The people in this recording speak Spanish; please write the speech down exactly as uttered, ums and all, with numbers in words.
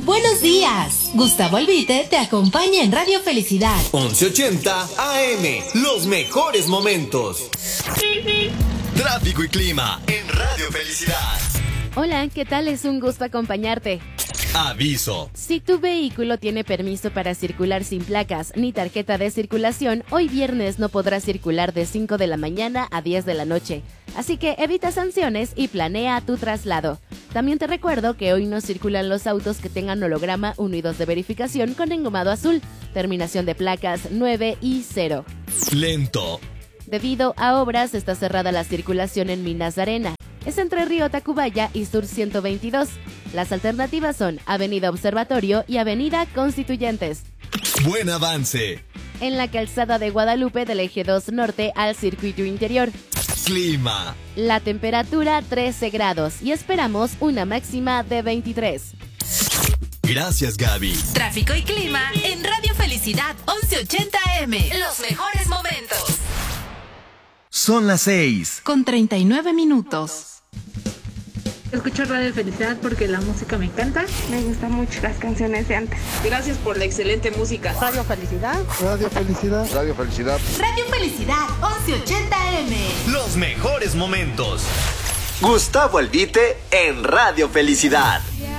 Buenos días. Gustavo Albite te acompaña en Radio Felicidad. once ochenta A M, los mejores momentos. Tráfico y clima en Radio Felicidad. Hola, ¿qué tal? Es un gusto acompañarte. Aviso. Si tu vehículo tiene permiso para circular sin placas ni tarjeta de circulación, hoy viernes no podrás circular de cinco de la mañana a diez de la noche. Así que evita sanciones y planea tu traslado. También te recuerdo que hoy no circulan los autos que tengan holograma uno y dos de verificación con engomado azul, terminación de placas nueve y cero. Lento. Debido a obras, está cerrada la circulación en Minas Arena. Es entre Río Tacubaya y Sur ciento veintidós. Las alternativas son Avenida Observatorio y Avenida Constituyentes. Buen avance. En la calzada de Guadalupe del eje dos norte al circuito interior. Clima. La temperatura trece grados y esperamos una máxima de veintitrés. Gracias, Gaby. Tráfico y clima en Radio Felicidad once ochenta A M. Los mejores momentos. Son las seis. Con treinta y nueve minutos. Escucho Radio Felicidad porque la música me encanta. Me gustan mucho las canciones de antes. Gracias por la excelente música. Radio Felicidad. Radio Felicidad. Radio Felicidad. Radio Felicidad once ochenta A M. Los mejores momentos. Gustavo Albite en Radio Felicidad.